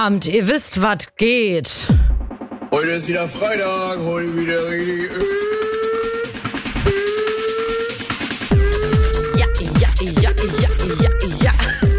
Feierabend, ihr wisst, was geht. Heute ist wieder Freitag, heute wieder richtig. Ja.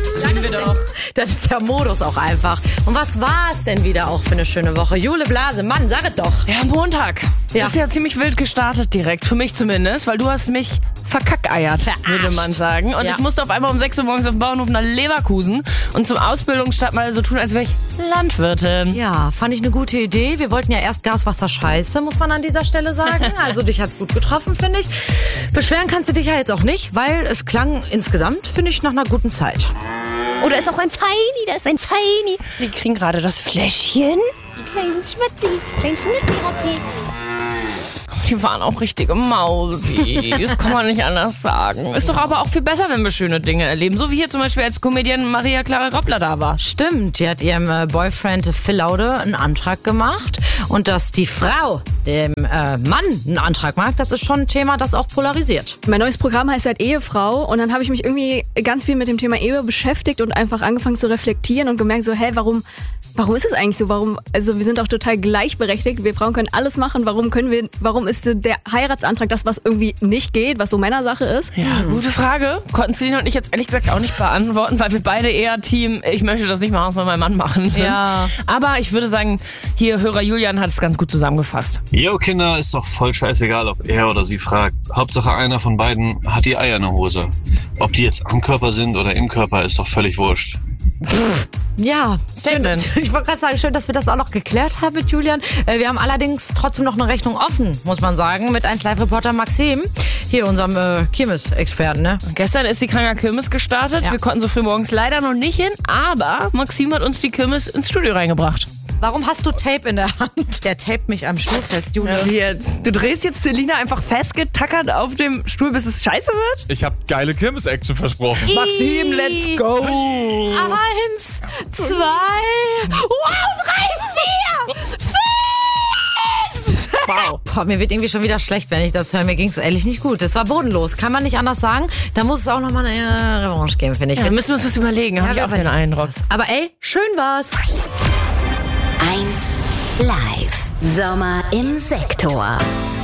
Das ist der Modus auch einfach. Und was war es denn wieder auch für eine schöne Woche? Jule Blase, Mann, sag es doch. Ja, Montag. Ja. Ist ja ziemlich wild gestartet direkt, für mich zumindest, weil du hast mich verkackeiert, würde man sagen. Und Ja. ich musste auf einmal um 6 Uhr morgens auf dem Bauernhof nach Leverkusen und zum Ausbildungsstart mal so tun, als wäre ich Landwirtin. Ja, fand ich eine gute Idee. Wir wollten ja erst Gaswasser scheiße, muss man an dieser Stelle sagen. Also dich hat's gut getroffen, finde ich. Beschweren kannst du dich ja jetzt auch nicht, weil es klang insgesamt, finde ich, nach einer guten Zeit. Oh, da ist auch ein Feini, da ist ein Feini. Die kriegen gerade das Fläschchen. Die kleinen Schmützis, kleinen Schmütziratzis. Die waren auch richtige Mausis. Das kann man nicht anders sagen. Ist doch aber auch viel besser, wenn wir schöne Dinge erleben. So wie hier zum Beispiel als Comedian Maria Clara Roppler da war. Stimmt, die hat ihrem Boyfriend Phil Laude einen Antrag gemacht. Und dass die Frau dem Mann einen Antrag macht, das ist schon ein Thema, das auch polarisiert. Mein neues Programm heißt halt Ehefrau und dann habe ich mich irgendwie ganz viel mit dem Thema Ehe beschäftigt und einfach angefangen zu reflektieren und gemerkt so, warum ist es eigentlich so? Also wir sind doch total gleichberechtigt, wir Frauen können alles machen, warum ist der Heiratsantrag das, was irgendwie nicht geht, was so Männersache ist? Ja, gute Frage. Konnten Celine und ich jetzt ehrlich gesagt auch nicht beantworten, weil wir beide eher Team, ich möchte das nicht machen, was soll mein Mann machen sind. Ja. Aber ich würde sagen, hier Hörer Julian hat es ganz gut zusammengefasst. Jo, Kinder, ist doch voll scheißegal, ob er oder sie fragt. Hauptsache einer von beiden hat die Eier in der Hose. Ob die jetzt am Körper sind oder im Körper, ist doch völlig wurscht. Ja, Statement. schön. Ich wollte gerade sagen, schön, dass wir das auch noch geklärt haben mit Julian. Wir haben allerdings trotzdem noch eine Rechnung offen, muss man sagen, mit 1Live-Reporter Maxim, hier unserem Kirmes-Experten. Ne? Gestern ist die Kranger Kirmes gestartet. Ja. Wir konnten so früh morgens leider noch nicht hin, aber Maxim hat uns die Kirmes ins Studio reingebracht. Warum hast du Tape in der Hand? Der tapet mich am Stuhl fest, Julian. Wie jetzt? Du drehst jetzt Selina einfach festgetackert auf dem Stuhl, bis es scheiße wird? Ich habe geile Kirmes-Action versprochen. Maxim, let's go! 1, 2, wow, 3, 4, 5! Wow. Boah, mir wird irgendwie schon wieder schlecht, wenn ich das höre. Mir ging es ehrlich nicht gut. Das war bodenlos, kann man nicht anders sagen. Da muss es auch nochmal eine Revanche geben, finde ich. Wir müssen uns was überlegen, habe ich auch den Eindruck. Aber ey, schön war's. 1 Live. Sommer im Sektor.